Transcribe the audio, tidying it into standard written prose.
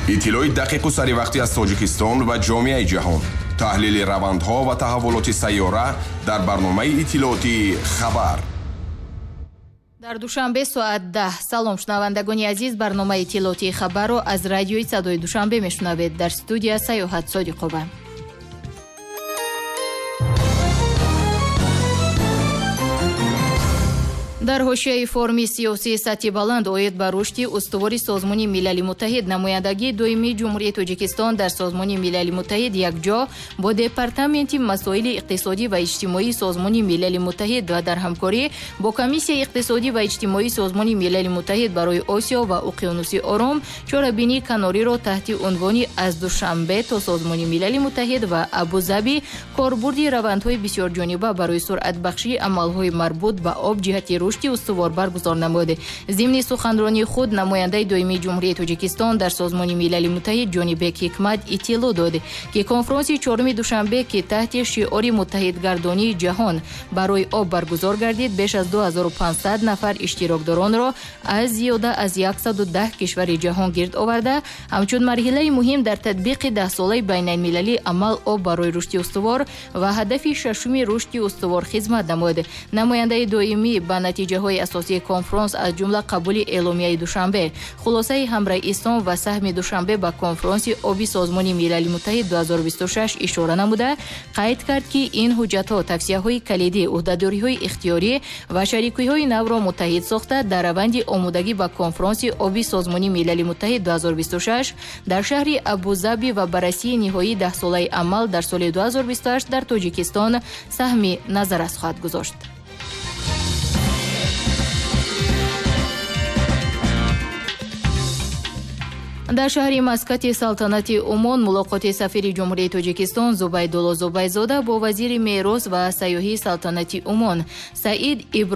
иттилои дақиқу саривақтӣ аз Тоҷикистон ва ҷомеаи ҷаҳон. таҳлили равандҳо ва таҳаввулоти сайёра дар барномаи иттилооти хабар. дар душанбе соат 10. салом шунавандагони азиз, барномаи иттилооти хабарро аз радиои садои душанбе мешунавед. дар студия Саёҳат Содиқова. дар ҳошияи форуми сиёсии сатҳи баланд оид ба рушди устувори Созмони Милали Муттаҳид, намояндагии доимии Ҷумҳурияи Тоҷикистон дар Созмони Милали Муттаҳид якҷо бо Департаменти масоили иқтисодӣ ва иҷтимоии Созмони Милали Муттаҳид ва дар ҳамкорӣ бо Комиссияи иқтисодӣ ва иҷтимоии Созмони Милали Муттаҳид барои Осиё ва Уқёнуси Ором чорабинии канориро таҳти унвони «Аз Душанбе то Созмони Милали Муттаҳид ва Абу-Заби» корбурди равандҳои бисёрҷониба барои суръатбахшии амалҳои марбут ба об ҷиҳати рушди устувор баргузор намуд. Зимни суханронии худ намояндаи доимии Ҷумҳурияи Тоҷикистон дар Созмони Милали Муттаҳид Ҷонибек Ҳикмат иттилоъ дод, ки конфронси 4 Душанбе ки таҳти шиори муттаҳидгардонии ҷаҳон барои об баргузор гардид, беш аз 2500 нафар иштирокдоронро аз зиёда аз 110 кишвари ҷаҳон гирд оварда, ҳамчун марҳилаи муҳим дар татбиқи 10-солаи байналмилалии амал об барои рушди устувор ва ҳадафи шашуми рушди устувор хизмат намуд. Намояндаи доимӣ ба натиҷаҳои асосии конфронс аз ҷумла қабули эъломияи Душанбе, хулосаи ҳамраистон ва саҳми Душанбе ба конфронси оби Созмони Милали Муттаҳид 2026 ишора намуда, қайд кард, ки ин ҳуҷҷатҳо тавсияҳои калидӣ, ӯҳдадориҳои ихтиёрӣ ва шарикиҳои навро муттаҳид сохта дар раванди омодагӣ ба конфронси оби Созмони Милали Муттаҳид 2026 дар шаҳри Абу-Заби ва баррасии ниҳоии 10-солаи амал дар соли 2028 дар Тоҷикистон саҳми назаррас хоҳад гузошт. дар шаҳри Маскати салтанати Умон мулоқоти сафири Ҷумҳурияи Тоҷикистон Зубайдулло Зубайзода бо вазири мерос ва сайёҳии салтанати Умон Саид